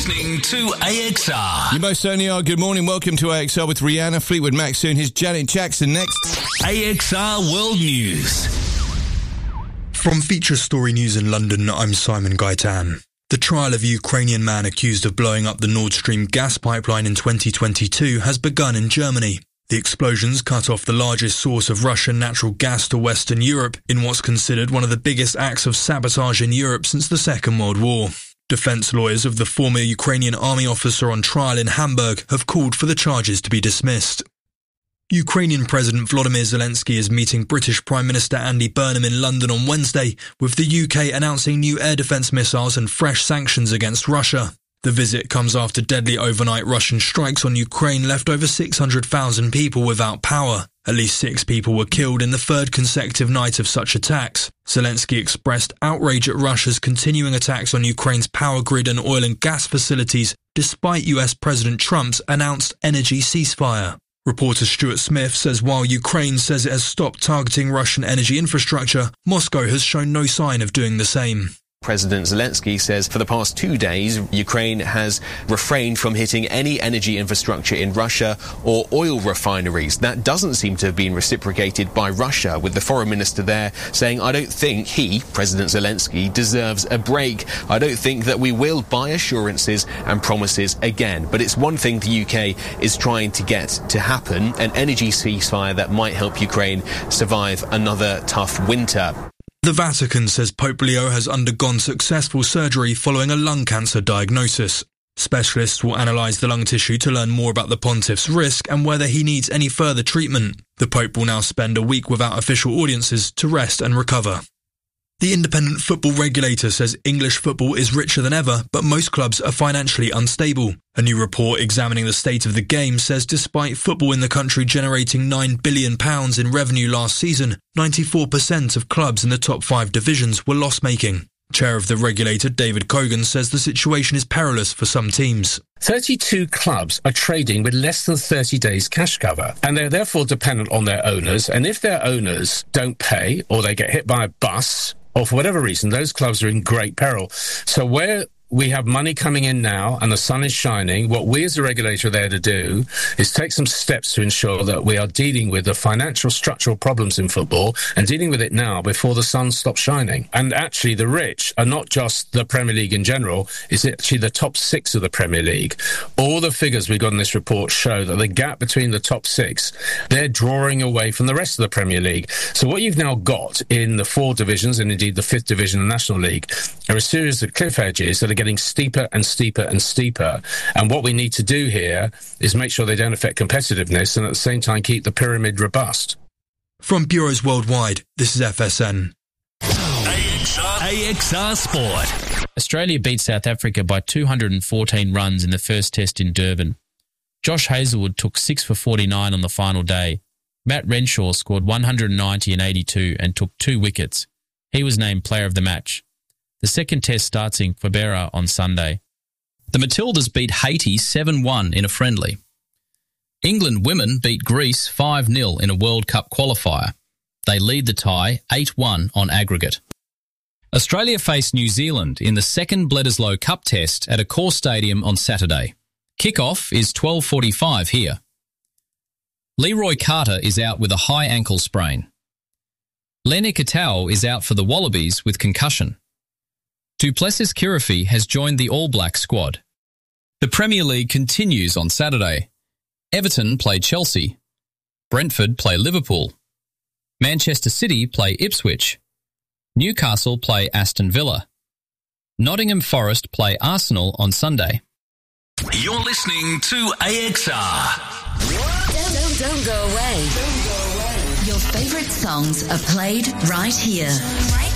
listening to AXR. You most certainly are. Good morning. Welcome to AXR with Rihanna, Fleetwood Mac soon. Here's Janet Jackson next. AXR World News. From Feature Story News in London, I'm Simon Gaitan. The trial of a Ukrainian man accused of blowing up the Nord Stream gas pipeline in 2022 has begun in Germany. The explosions cut off the largest source of Russian natural gas to Western Europe in what's considered one of the biggest acts of sabotage in Europe since the Second World War. Defense lawyers of the former Ukrainian army officer on trial in Hamburg have called for the charges to be dismissed. Ukrainian President Volodymyr Zelensky is meeting British Prime Minister Andy Burnham in London on Wednesday, with the UK announcing new air defence missiles and fresh sanctions against Russia. The visit comes after deadly overnight Russian strikes on Ukraine left over 600,000 people without power. At least 6 people were killed in the third consecutive night of such attacks. Zelensky expressed outrage at Russia's continuing attacks on Ukraine's power grid and oil and gas facilities, despite US President Trump's announced energy ceasefire. Reporter Stuart Smith says while Ukraine says it has stopped targeting Russian energy infrastructure, Moscow has shown no sign of doing the same. President Zelensky says for the past 2 days, Ukraine has refrained from hitting any energy infrastructure in Russia or oil refineries. That doesn't seem to have been reciprocated by Russia, with the foreign minister there saying, I don't think he, President Zelensky, deserves a break. I don't think that we will buy assurances and promises again. But it's one thing the UK is trying to get to happen, an energy ceasefire that might help Ukraine survive another tough winter. The Vatican says Pope Leo has undergone successful surgery following a lung cancer diagnosis. Specialists will analyse the lung tissue to learn more about the pontiff's risk and whether he needs any further treatment. The Pope will now spend a week without official audiences to rest and recover. The independent football regulator says English football is richer than ever, but most clubs are financially unstable. A new report examining the state of the game says despite football in the country generating £9 billion in revenue last season, 94% of clubs in the top 5 divisions were loss-making. Chair of the regulator, David Cogan, says the situation is perilous for some teams. 32 clubs are trading with less than 30 days cash cover, and they're therefore dependent on their owners. And if their owners don't pay or they get hit by a bus, or for whatever reason, those clubs are in great peril. So where we have money coming in now and the sun is shining, what we as a regulator are there to do is take some steps to ensure that we are dealing with the financial structural problems in football and dealing with it now before the sun stops shining. And actually the rich are not just the Premier League in general, it's actually the top 6 of the Premier League. All the figures we got in this report show that the gap between the top 6, they're drawing away from the rest of the Premier League. So what you've now got in the 4 divisions and indeed the 5th division of the National League are a series of cliff edges that are getting steeper and steeper and steeper. And what we need to do here is make sure they don't affect competitiveness and at the same time keep the pyramid robust. From bureaus worldwide, this is FSN. AXR Sport. Australia beat South Africa by 214 runs in the first test in Durban. Josh Hazlewood took 6 for 49 on the final day. Matt Renshaw scored 190 and 82 and took 2 wickets. He was named player of the match. The second test starts in Quebec on Sunday. The Matildas beat Haiti 7-1 in a friendly. England women beat Greece 5-0 in a World Cup qualifier. They lead the tie 8-1 on aggregate. Australia face New Zealand in the second Bledisloe Cup test at Accor Stadium on Saturday. Kick-off is 12:45 here. Leroy Carter is out with a high ankle sprain. Lenny Katau is out for the Wallabies with concussion. Duplessis Kirifi has joined the All Black squad. The Premier League continues on Saturday. Everton play Chelsea. Brentford play Liverpool. Manchester City play Ipswich. Newcastle play Aston Villa. Nottingham Forest play Arsenal on Sunday. You're listening to AXR. Don't go away. Your favourite songs are played right here.